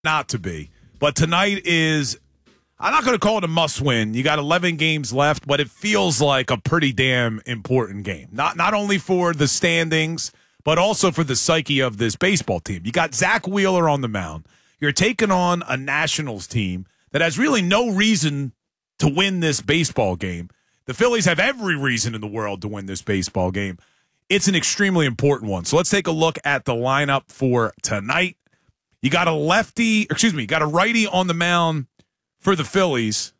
not to be. But tonight is, I'm not going to call it a must-win. You got 11 games left, but it feels like a pretty damn important game. Not only for the standings, but also for the psyche of this baseball team. You got Zach Wheeler on the mound. You're taking on a Nationals team that has really no reason to win this baseball game. The Phillies have every reason in the world to win this baseball game. It's an extremely important one. So let's take a look at the lineup for tonight. You got a righty on the mound for the Phillies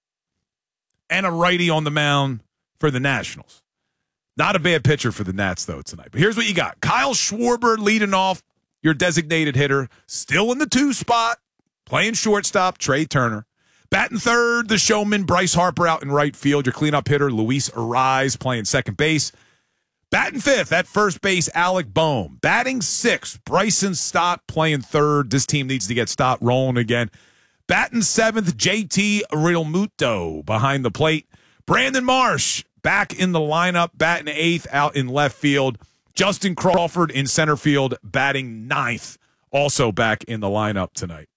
and a righty on the mound for the Nationals. Not a bad pitcher for the Nats, though, tonight. But here's what you got. Kyle Schwarber leading off, your designated hitter, still in the 2 spot, playing shortstop, Trey Turner. Batting third, the showman, Bryce Harper out in right field. Your cleanup hitter, Luis Ariz, playing second base. Batting fifth, at first base, Alec Bohm. Batting sixth, Bryson Stott playing third. This team needs to get Stott rolling again. Batting seventh, JT Realmuto behind the plate. Brandon Marsh back in the lineup, batting eighth, out in left field. Justin Crawford in center field, batting ninth, also back in the lineup tonight.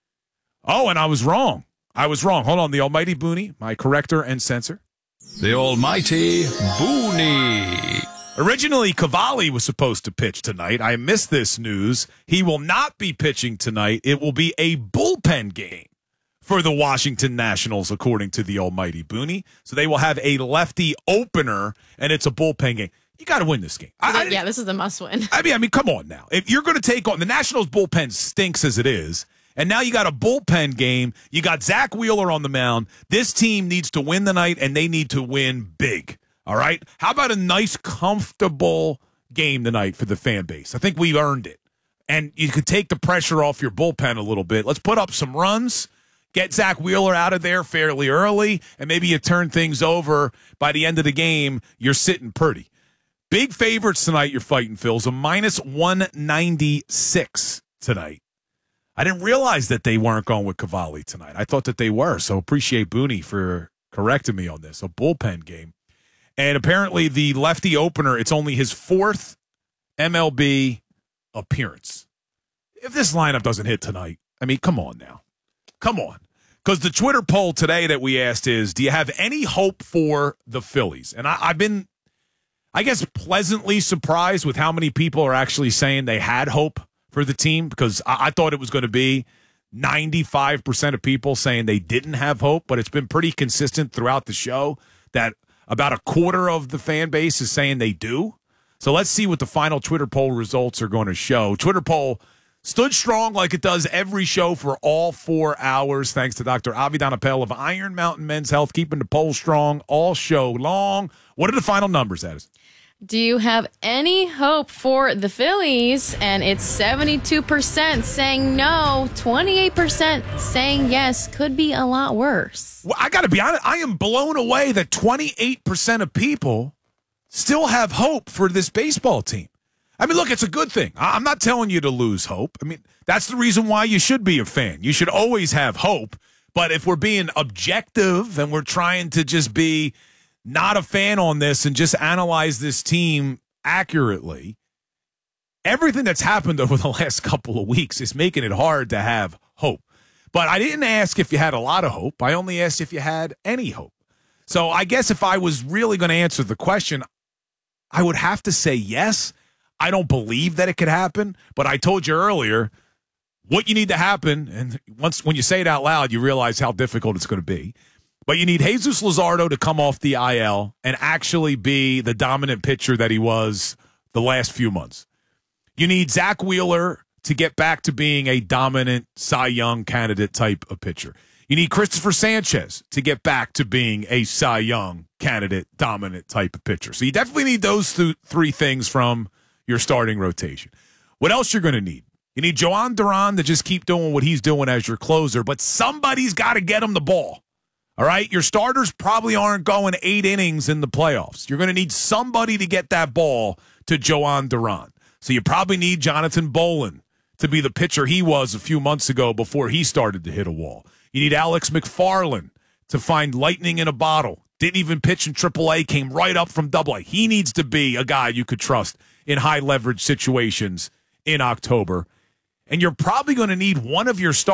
Oh, and I was wrong. Hold on, the almighty Booney, my corrector and censor. The almighty Booney. Originally, Cavalli was supposed to pitch tonight. I missed this news. He will not be pitching tonight. It will be a bullpen game for the Washington Nationals, according to the almighty Booney. So they will have a lefty opener, and it's a bullpen game. You got to win this game. Yeah, this is a must-win. I mean, come on now. If you're going to take on the Nationals bullpen stinks as it is, and now you got a bullpen game. You got Zach Wheeler on the mound. This team needs to win the night, and they need to win big. All right? How about a nice, comfortable game tonight for the fan base? I think we've earned it. And you could take the pressure off your bullpen a little bit. Let's put up some runs, get Zach Wheeler out of there fairly early, and maybe you turn things over. By the end of the game, you're sitting pretty. Big favorites tonight you're fighting, Phil's, a minus 196 tonight. I didn't realize that they weren't going with Cavalli tonight. I thought that they were, so appreciate Booney for correcting me on this. A bullpen game. And apparently the lefty opener, it's only his 4th MLB appearance. If this lineup doesn't hit tonight, I mean, come on now. Come on. Because the Twitter poll today that we asked is, do you have any hope for the Phillies? And I've been, I guess, pleasantly surprised with how many people are actually saying they had hope for the team, because I thought it was going to be 95% of people saying they didn't have hope, but it's been pretty consistent throughout the show that about a quarter of the fan base is saying they do. So let's see what the final Twitter poll results are going to show. Twitter poll stood strong like it does every show for all 4 hours, thanks to Dr. Avidan Appel of Iron Mountain Men's Health, keeping the poll strong all show long. What are the final numbers, Addison? Do you have any hope for the Phillies? And it's 72% saying no, 28% saying yes. Could be a lot worse. Well, I got to be honest, I am blown away that 28% of people still have hope for this baseball team. I mean, look, it's a good thing. I'm not telling you to lose hope. I mean, that's the reason why you should be a fan. You should always have hope. But if we're being objective and we're trying to just be not a fan on this and just analyze this team accurately, everything that's happened over the last couple of weeks is making it hard to have hope. But I didn't ask if you had a lot of hope. I only asked if you had any hope. So I guess if I was really going to answer the question, I would have to say yes. I don't believe that it could happen, but I told you earlier what you need to happen, and when you say it out loud, you realize how difficult it's going to be. But you need Jesus Luzardo to come off the IL and actually be the dominant pitcher that he was the last few months. You need Zach Wheeler to get back to being a dominant Cy Young candidate type of pitcher. You need Christopher Sanchez to get back to being a Cy Young candidate dominant type of pitcher. So you definitely need those three things from your starting rotation. What else you're going to need? You need Joan Duran to just keep doing what he's doing as your closer, but somebody's got to get him the ball. All right, your starters probably aren't going 8 innings in the playoffs. You're going to need somebody to get that ball to Joan Duran. So you probably need Jonathan Bolin to be the pitcher he was a few months ago before he started to hit a wall. You need Alex McFarland to find lightning in a bottle. Didn't even pitch in AAA, came right up from AA. He needs to be a guy you could trust in high leverage situations in October. and you're probably going to need one of your stars